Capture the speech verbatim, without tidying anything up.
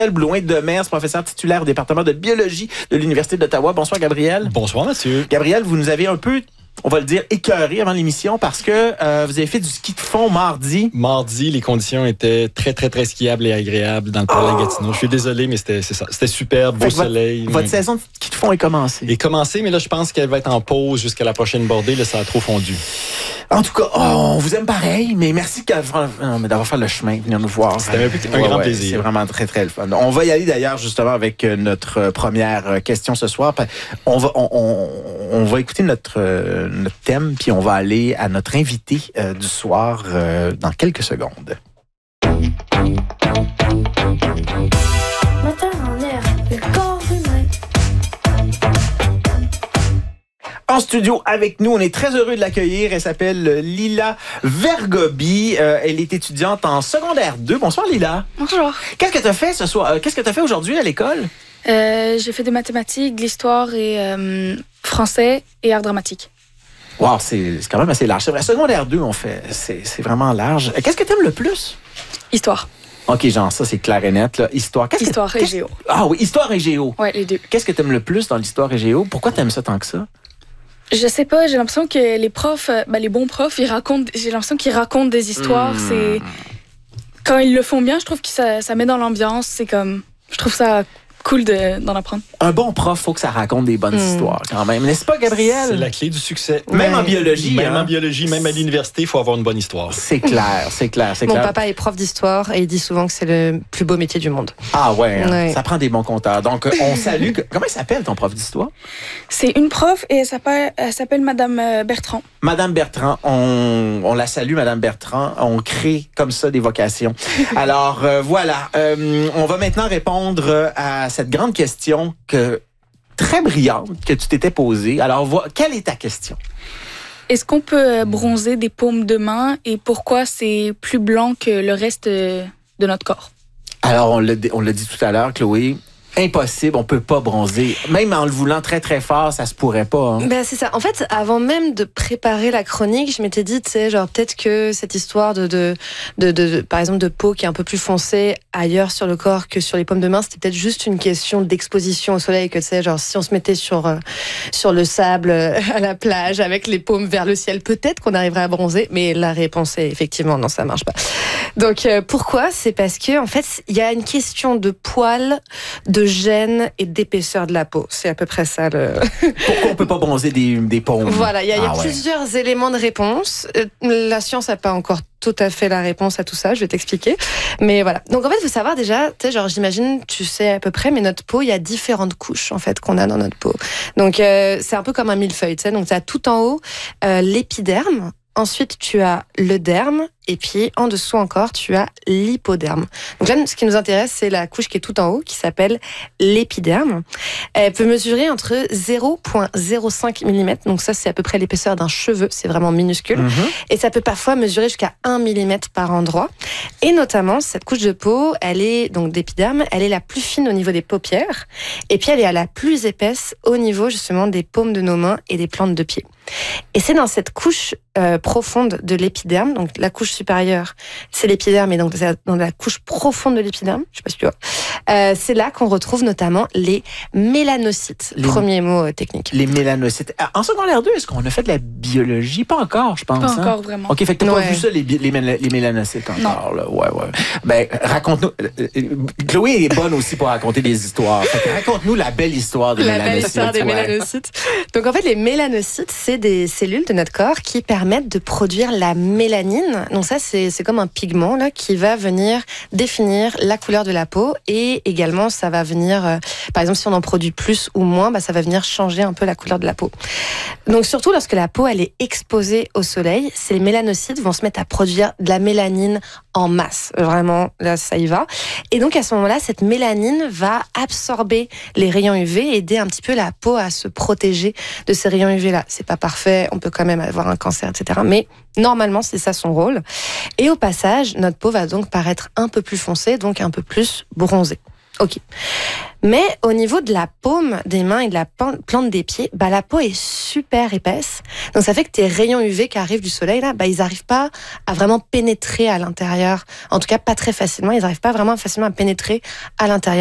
Blouin de Demers, professeur titulaire au département de biologie de l'Université d'Ottawa. Bonsoir, Gabriel. Bonsoir, monsieur. Gabriel, vous nous avez un peu, on va le dire, écœuré avant l'émission parce que euh, vous avez fait du ski de fond mardi. Mardi, les conditions étaient très, très, très skiables et agréables dans le port de la Gatineau. Je suis désolé, mais c'était, c'est ça. C'était super, beau soleil. Votre, votre saison de ski de fond est commencée. Est commencée, mais là, je pense qu'elle va être en pause jusqu'à la prochaine bordée. Là, ça a trop fondu. En tout cas, oh, on vous aime pareil, mais merci d'avoir fait le chemin, venir nous voir. C'était un, un ouais, grand ouais, plaisir. C'est vraiment très, très le fun. On va y aller d'ailleurs justement avec notre première question ce soir. On va, on, on, on va écouter notre, notre thème, puis on va aller à notre invité euh, du soir euh, dans quelques secondes. Moteur en air, le corps humain. En studio avec nous, on est très heureux de l'accueillir. Elle s'appelle Lila Vergobi. Euh, elle est étudiante en secondaire deux. Bonsoir Lila. Bonjour. Qu'est-ce que tu as fait ce soir? Qu'est-ce que tu as fait aujourd'hui à l'école? Euh, j'ai fait des mathématiques, de l'histoire et euh, français et art dramatique. Wow, c'est, c'est quand même assez large. C'est vrai, secondaire deux, on fait, c'est, c'est vraiment large. Qu'est-ce que tu aimes le plus? Histoire. OK, genre ça, c'est clair et net. Là. Histoire. Qu'est-ce histoire que, et géo. Ah oui, histoire et géo. Ouais, les deux. Qu'est-ce que tu aimes le plus dans l'histoire et géo? Pourquoi tu aimes ça tant que ça? Je sais pas, j'ai l'impression que les profs, ben les bons profs, ils racontent, j'ai l'impression qu'ils racontent des histoires. Mmh. C'est quand ils le font bien, je trouve que ça, ça met dans l'ambiance. C'est comme, je trouve ça cool de, d'en apprendre. Un bon prof, faut que ça raconte des bonnes mmh. histoires quand même. N'est-ce pas, Gabriel? C'est la clé du succès. Même ouais. en biologie. Même hein? en biologie, même à l'université, il faut avoir une bonne histoire. C'est clair, c'est clair, c'est Mon clair. Mon papa est prof d'histoire et il dit souvent que c'est le plus beau métier du monde. Ah ouais, hein? ouais. Ça prend des bons compteurs. Donc, on salue. Comment il s'appelle ton prof d'histoire? C'est une prof et elle s'appelle, elle s'appelle Madame Bertrand. Madame Bertrand, on, on la salue, Madame Bertrand. On crée comme ça des vocations. Alors, euh, voilà. Euh, on va maintenant répondre à cette grande question que, très brillante que tu t'étais posée. Alors, vo- quelle est ta question? Est-ce qu'on peut bronzer des paumes de main et pourquoi c'est plus blanc que le reste de notre corps? Alors, on l'a, on l'a dit tout à l'heure, Chloé. Impossible, on peut pas bronzer. Même en le voulant très très fort, ça se pourrait pas. Hein? Ben c'est ça. En fait, avant même de préparer la chronique, je m'étais dit, tu sais, genre peut-être que cette histoire de de, de de de par exemple de peau qui est un peu plus foncée ailleurs sur le corps que sur les paumes de main, c'était peut-être juste une question d'exposition au soleil. Que tu sais, genre si on se mettait sur euh, sur le sable euh, à la plage avec les paumes vers le ciel, peut-être qu'on arriverait à bronzer. Mais la réponse est effectivement non, ça marche pas. Donc euh, pourquoi? C'est parce que en fait, il y a une question de poils, de de gêne et d'épaisseur de la peau. C'est à peu près ça le... Pourquoi on peut pas bronzer des, des paumes? Voilà, il y a, ah, y a ouais. plusieurs éléments de réponse. Euh, la science n'a pas encore tout à fait la réponse à tout ça, je vais t'expliquer. Mais voilà. Donc en fait, il faut savoir déjà, tu sais, genre j'imagine, tu sais à peu près, mais notre peau, il y a différentes couches en fait qu'on a dans notre peau. Donc euh, c'est un peu comme un millefeuille, tu sais. Donc tu as tout en haut euh, l'épiderme. Ensuite, tu as le derme, et puis en dessous encore, tu as l'hypoderme. Donc là, ce qui nous intéresse, c'est la couche qui est tout en haut, qui s'appelle l'épiderme. Elle peut mesurer entre zéro virgule zéro cinq millimètres, donc ça, c'est à peu près l'épaisseur d'un cheveu, c'est vraiment minuscule. Mm-hmm. Et ça peut parfois mesurer jusqu'à un millimètre par endroit. Et notamment, cette couche de peau, elle est donc d'épiderme, elle est la plus fine au niveau des paupières, et puis elle est à la plus épaisse au niveau justement des paumes de nos mains et des plantes de pied. Et c'est dans cette couche euh, profonde de l'épiderme, donc la couche supérieure, c'est l'épiderme, et donc c'est dans la couche profonde de l'épiderme, je sais pas si tu vois, euh, c'est là qu'on retrouve notamment les mélanocytes, les, premier mot euh, technique. Les mélanocytes. En secondaire deux, est-ce qu'on a fait de la biologie? Pas encore, je pense. Pas hein? encore, vraiment. OK, fait que t'as ouais. pas vu ça, les, les, les mélanocytes encore. Là. Ouais, ouais. Ben, raconte-nous. Chloé est bonne aussi pour raconter des histoires. Fait que raconte-nous la belle histoire des la mélanocytes. La belle histoire des ouais. mélanocytes. Donc en fait, les mélanocytes, c'est des cellules de notre corps qui permettent de produire la mélanine. Donc ça, c'est, c'est comme un pigment là, qui va venir définir la couleur de la peau, et également, ça va venir, euh, par exemple, si on en produit plus ou moins, bah, ça va venir changer un peu la couleur de la peau. Donc surtout lorsque la peau elle est exposée au soleil, ces mélanocytes vont se mettre à produire de la mélanine en masse. Vraiment, là, ça y va. Et donc à ce moment-là, cette mélanine va absorber les rayons U V et aider un petit peu la peau à se protéger de ces rayons U V-là. C'est pas parfait, on peut quand même avoir un cancer, et cetera. Mais normalement, c'est ça son rôle. Et au passage, notre peau va donc paraître un peu plus foncée, donc un peu plus bronzée. Ok. Mais au niveau de la paume des mains et de la plante des pieds, bah, la peau est super épaisse. Donc ça fait que tes rayons U V qui arrivent du soleil, là, bah, ils n'arrivent pas à vraiment pénétrer à l'intérieur. En tout cas, pas très facilement. Ils n'arrivent pas vraiment facilement à pénétrer à l'intérieur.